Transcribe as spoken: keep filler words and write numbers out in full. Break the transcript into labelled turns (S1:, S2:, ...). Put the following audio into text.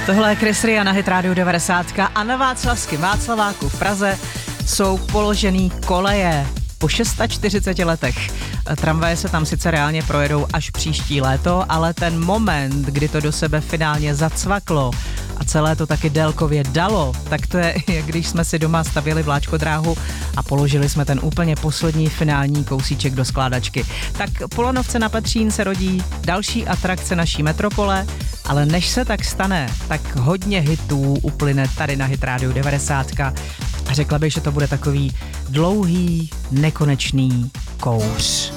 S1: Tohle je Chris Ria na Hit Radio devadesát a na Václavském Václaváku v Praze jsou položený koleje po čtyřiceti šesti letech. Tramvaje se tam sice reálně projedou až příští léto, ale ten moment, kdy to do sebe finálně zacvaklo a celé to taky délkově dalo, tak to je, jak když jsme si doma stavěli vláčkodráhu a položili jsme ten úplně poslední finální kousíček do skládačky. Tak po lanovce na Petřín se rodí další atrakce naší metropole, ale než se tak stane, tak hodně hitů uplyne tady na Hit Radio devadesát a řekla bych, že to bude takový dlouhý, nekonečný kouř.